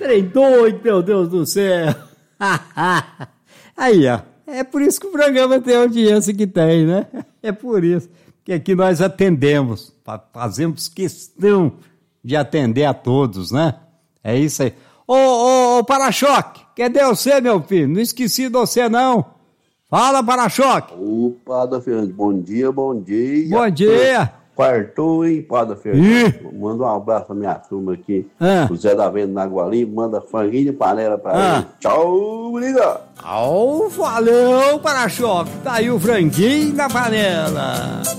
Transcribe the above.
Trem doido, meu Deus do céu. Aí, ó. É por isso que o programa tem a audiência que tem, né? É por isso que aqui nós atendemos, fazemos questão de atender a todos, né? É isso aí. Ô, Para-Choque, cadê você, meu filho? Não esqueci de você, não. Fala, Para-Choque. Opa, Padre Fernando, bom dia. Bom dia. Quartou, hein, Padre Fernando? Manda um abraço pra minha turma aqui. O Zé da Venda na Guali, manda franguinho de panela pra ele. Tchau, obrigado. Valeu, Para-Choque. Tá aí o franguinho na panela.